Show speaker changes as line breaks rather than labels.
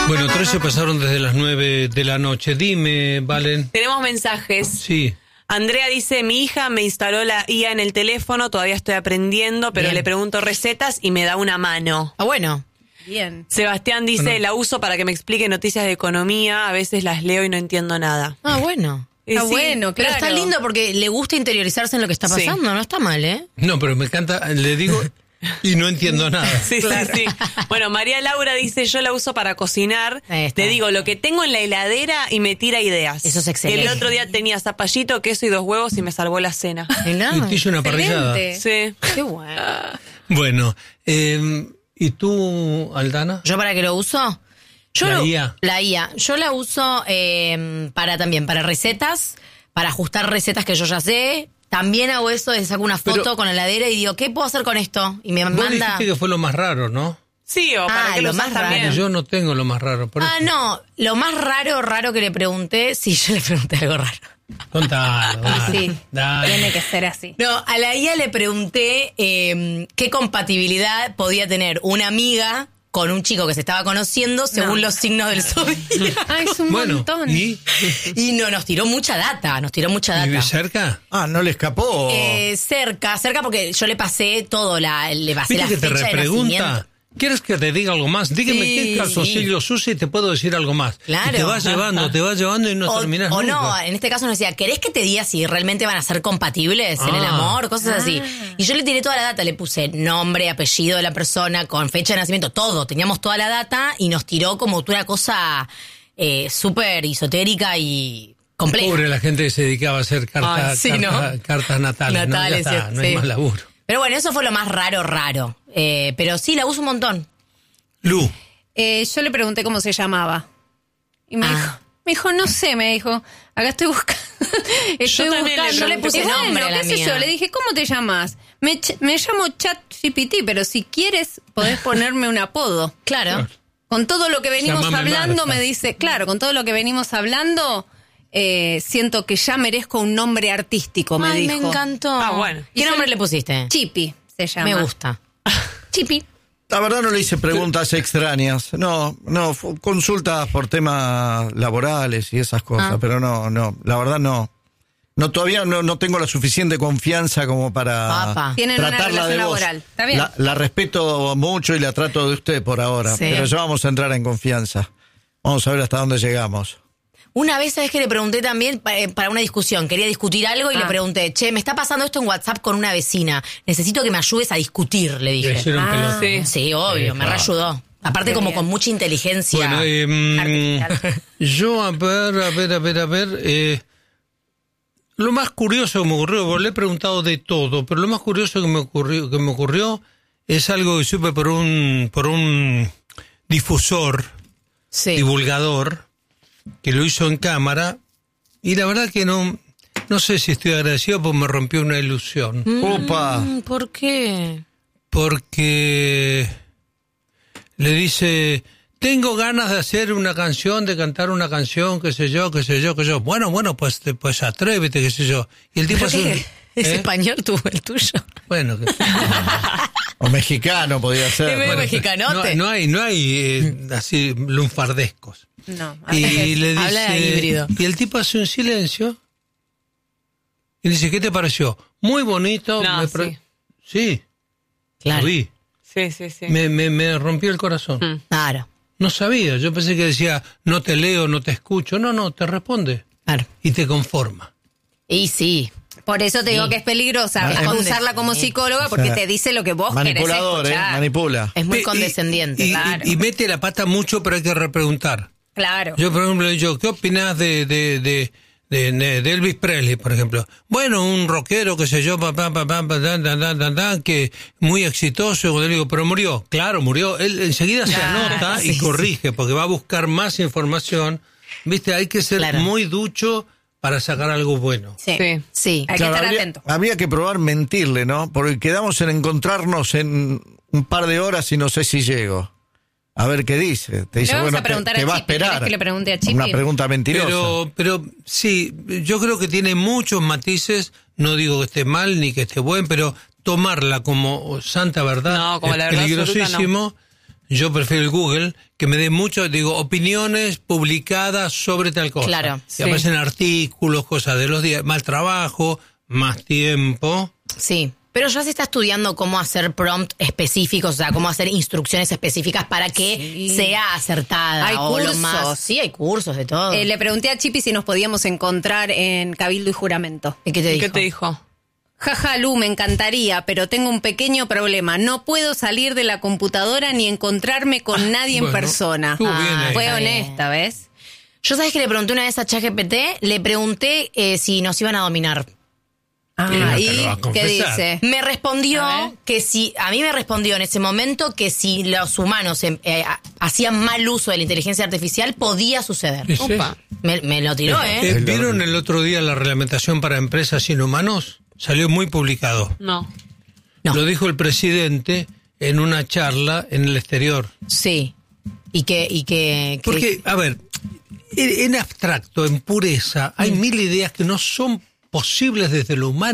Bueno, 13 pasaron desde las 9 de la noche. Dime, Valen.
Tenemos mensajes.
Sí.
Andrea dice, mi hija me instaló la IA en el teléfono, todavía estoy aprendiendo, pero
Bien.
le pregunto recetas y me da una mano.
Ah, bueno.
Bien.
Sebastián dice, la uso para que me explique noticias de economía, a veces las leo y no entiendo nada.
Ah, bueno.
Y
Está
sí,
bueno,
Pero
claro.
está lindo porque le gusta interiorizarse en lo que está
Sí.
pasando, no está mal, ¿eh?
No, pero me encanta, le digo y no entiendo nada.
Sí, sí. Bueno, María Laura dice, yo la uso para cocinar.
Ahí está.
Le digo lo que tengo en la heladera y me tira ideas.
Eso es excelente.
El otro día tenía zapallito, queso y 2 huevos y me salvó la cena.
Nada.
Y te hice una parrillada.
Excelente.
Sí.
Qué bueno.
Bueno, ¿y tú, Aldana?
¿Yo para qué lo uso?
La IA.
La IA. Yo la uso para recetas, para ajustar recetas que yo ya sé. También hago eso de saco una foto
Pero-
con la heladera y digo, ¿qué puedo hacer con esto? Y me
Vos
manda...
dijiste que fue lo más raro, ¿no?
Sí, o para
Ah,
que lo
lo
usas
más raro.
también.
Yo no tengo lo más raro. Por
Ah,
eso.
no. Lo más raro que le pregunté... Sí, yo le pregunté algo raro.
Contalo, dale,
Sí,
dale.
tiene que ser así.
No, a la IA le pregunté qué compatibilidad podía tener una amiga con un chico que se estaba conociendo según los signos del zodiaco.
Ay, es un
Bueno,
montón.
¿y
Y nos tiró mucha data,
vive cerca?
Ah, ¿no le escapó?
cerca porque yo le pasé todo, le pasé
¿Viste
la
que te
fecha de
repregunta?
nacimiento.
¿Quieres que te diga algo más? Dígame
Sí,
qué calzoncillo usa y te puedo decir algo más.
Claro.
Y te vas llevando y no terminas
O
nunca.
no, en este caso nos decía, ¿querés que te diga si realmente van a ser compatibles en el amor? Cosas así. Y yo le tiré toda la data, le puse nombre, apellido de la persona, con fecha de nacimiento, todo. Teníamos toda la data y nos tiró como una cosa súper esotérica y compleja.
Pobre la gente que se dedicaba a hacer
Ay, sí, ¿no?
cartas natales.
Natales,
¿no? Ya está,
sí,
no hay
sí.
más laburo.
Pero bueno, eso fue lo más raro. Pero sí, la uso un montón.
Lu,
Yo le pregunté cómo se llamaba. Y me dijo, no sé, me dijo, acá estoy buscando.
Yo también
yo le puse
Y bueno,
nombre a la
qué sé
mía.
yo, le dije, ¿cómo te llamas? Me llamo ChatGPT, pero si quieres podés ponerme un apodo.
Claro.
Con todo lo que venimos
Llámame
hablando,
Marta.
me dice, claro, con todo lo que venimos hablando, siento que ya merezco un nombre artístico, me
Ay,
dijo.
me encantó.
Ah, bueno.
¿Qué
Y
nombre
yo-
le pusiste?
Chippy se llama.
Me gusta. Chipi.
La verdad no le hice preguntas extrañas. No, consultas por temas laborales y esas cosas, pero no, la verdad no. No, todavía no tengo la suficiente confianza como para
Papa.
Tienen una
tratarla de
relación
vos.
laboral. Está bien.
La respeto mucho y la trato de usted por ahora,
Sí.
pero ya vamos a entrar en confianza. Vamos a ver hasta dónde llegamos.
Una vez, ¿sabes que le pregunté también para una discusión? Quería discutir algo y le pregunté, che, me está pasando esto en WhatsApp con una vecina. Necesito que me ayudes a discutir, le
le
dije.
hicieron pelota.
Sí.
Sí, obvio, me reayudó. Aparte
Qué
como
bien.
con mucha inteligencia.
Bueno,
artificial.
yo, a ver. Lo más curioso que me ocurrió, porque le he preguntado de todo, pero lo más curioso que me ocurrió es algo que supe por un difusor,
Sí.
divulgador, que lo hizo en cámara, y la verdad que no sé si estoy agradecido porque me rompió una ilusión.
Opa.
¿Por qué?
Porque le dice, tengo ganas de hacer una canción, de cantar una canción, qué sé yo. Bueno, pues atrévete, qué sé yo. Y el tipo
¿Es español el tuyo?
Bueno,
O mexicano podía ser.
Es medio
Bueno,
mexicanote.
no hay así lunfardescos.
No,
Y le
Habla
dice,
híbrido.
y el tipo hace un silencio y dice, ¿qué te pareció? Muy bonito.
No, sí.
Sí,
Claro.
lo vi.
Sí.
Me rompió el corazón.
Claro.
No sabía, yo pensé que decía, no te leo, no te escucho. No, te responde
Claro.
y te conforma.
Y sí.
Por eso te digo que es peligrosa.
Es
Es
conde-
usarla como psicóloga porque te dice lo que vos querés
manipulador,
escuchar.
manipula.
Es muy
Y-
condescendiente.
y,
claro.
y mete la pata mucho, pero hay que repreguntar.
Claro.
Yo, por ejemplo, le digo, ¿qué opinás de Elvis Presley, por ejemplo? Bueno, un rockero, qué sé yo, que muy exitoso. Cuando le digo, pero murió. Claro, murió. Él enseguida se anota y corrige, porque va a buscar más información. Viste, hay que ser
Claro.
muy ducho para sacar algo bueno.
Sí.
Sí.
Hay que
Claro,
estar
habría,
atento.
habría que probar mentirle, ¿no? Porque quedamos en encontrarnos en un par de horas y no sé si llego. A ver qué dice. Te dice,
Le vamos
bueno,
a preguntar
te
a
va a
Chipi.
esperar.
¿Querés que le pregunte a Chipi?
Una pregunta mentirosa.
Pero sí, yo creo que tiene muchos matices. No digo que esté mal ni que esté bueno, pero tomarla como santa verdad
No, como
es
la verdad
peligrosísimo. yo prefiero el Google, que me dé mucho, digo, opiniones publicadas sobre tal cosa.
Claro,
Y
sí.
aparecen artículos, cosas de los días, mal trabajo, más tiempo.
Sí. Pero ya se está estudiando cómo hacer prompt específicos, o sea, cómo hacer instrucciones específicas para que sea acertada.
Hay
o lo
cursos.
más. Sí, hay cursos de todo.
Le pregunté a Chipi si nos podíamos encontrar en Cabildo y Juramento.
¿Y qué te
¿Y
dijo?
qué te dijo?
Jaja, Lu, me encantaría, pero tengo un pequeño problema. No puedo salir de la computadora ni encontrarme con nadie en
bueno,
persona.
estuvo bien ahí.
Fue
Está bien.
honesta, ¿ves?
Yo, ¿sabes que le pregunté una vez a ChatGPT? Le pregunté si nos iban a dominar.
Ah,
no te
¿y
lo va a
qué
confesar.
dice?
Me respondió
A ver.
que si, a mí me respondió en ese momento que si los humanos hacían mal uso de la inteligencia artificial, podía suceder.
Sí, sí.
Opa.
Me lo tiró, ¿eh?
¿Vieron el otro día la reglamentación para empresas sin humanos? Salió muy publicado.
No.
No.
Lo dijo el presidente en una charla en el exterior.
Sí. Y que
Porque, a ver, en abstracto, en pureza, hay mil ideas que no son posibles desde lo humano.